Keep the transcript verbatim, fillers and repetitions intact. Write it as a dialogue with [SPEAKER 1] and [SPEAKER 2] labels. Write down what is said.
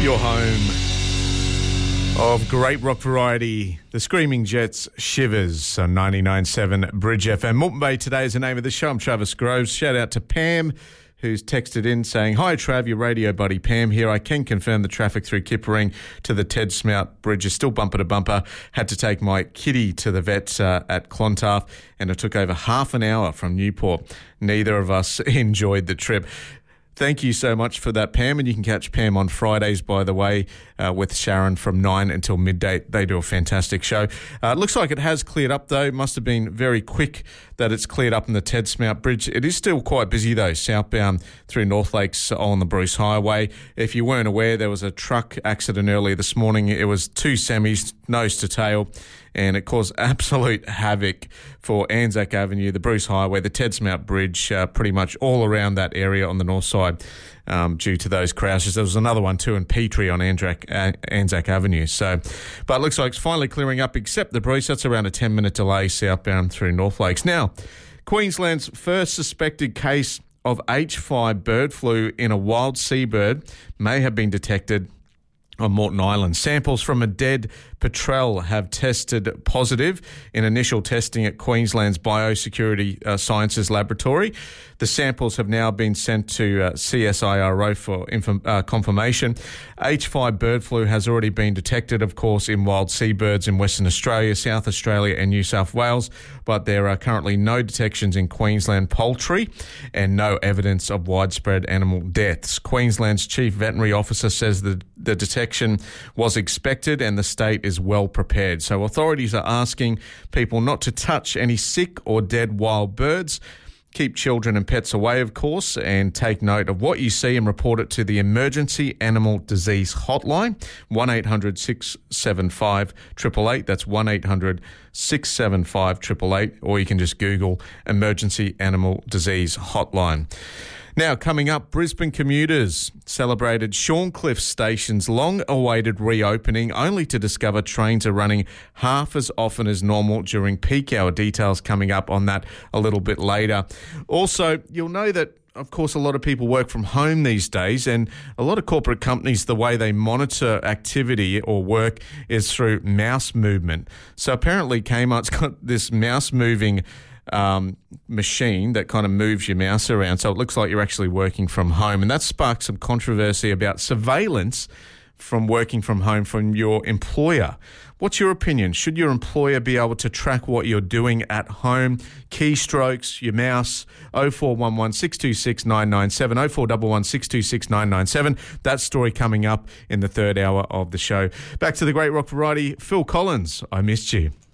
[SPEAKER 1] your home of great rock variety, the Screaming Jets, Shivers on ninety-nine point seven Bridge F M. Moreton Bay today is the name of the show. I'm Travis Groves. Shout out to Pam, who's texted in saying, "Hi Trav, your radio buddy Pam here. I can confirm the traffic through Kippering to the Ted Smout Bridge is still bumper to bumper. Had to take my kitty to the vet uh, at Clontarf, and it took over half an hour from Newport. Neither of us enjoyed the trip." Thank you so much for that, Pam. And you can catch Pam on Fridays, by the way, uh, with Sharon from nine until midday. They do a fantastic show. Uh, it looks like it has cleared up, though. It must have been very quick that it's cleared up in the Ted Smout Bridge. It is still quite busy, though, southbound through North Lakes on the Bruce Highway. If you weren't aware, there was a truck accident earlier this morning. It was two semis, nose to tail, and it caused absolute havoc for Anzac Avenue, the Bruce Highway, the Ted Smout Bridge, uh, pretty much all around that area on the north side um, due to those crashes. There was another one too in Petrie on Anzac, uh, Anzac Avenue. So, but it looks like it's finally clearing up, except the Bruce. That's around a ten-minute delay southbound through North Lakes. Now, Queensland's first suspected case of H five bird flu in a wild seabird may have been detected on Moreton Island. Samples from a dead petrel have tested positive in initial testing at Queensland's Biosecurity uh, Sciences Laboratory. The samples have now been sent to uh, C S I R O for inform- uh, confirmation. H five bird flu has already been detected, of course, in wild seabirds in Western Australia, South Australia and New South Wales, but there are currently no detections in Queensland poultry and no evidence of widespread animal deaths. Queensland's Chief Veterinary Officer says that the detection was expected and the state is well prepared. So authorities are asking people not to touch any sick or dead wild birds. Keep children and pets away, of course, and take note of what you see and report it to the Emergency Animal Disease Hotline, one eight hundred six seven five eight eight eight. That's one eight hundred six seven five eight eight eight, or you can just Google Emergency Animal Disease Hotline. Now, coming up, Brisbane commuters celebrated Shorncliffe Station's long-awaited reopening, only to discover trains are running half as often as normal during peak hour. Details coming up on that a little bit later. Also, you'll know that, of course, a lot of people work from home these days, and a lot of corporate companies, the way they monitor activity or work is through mouse movement. So apparently Kmart's got this mouse moving Um, machine that kind of moves your mouse around, so it looks like you're actually working from home, and that sparked some controversy about surveillance from working from home from your employer. What's your opinion? Should your employer be able to track what you're doing at home? Keystrokes, your mouse, oh four one one, six two six, nine nine seven, oh four one one, six two six, nine nine seven. That story coming up in the third hour of the show. Back to the great rock variety, Phil Collins, I Missed You.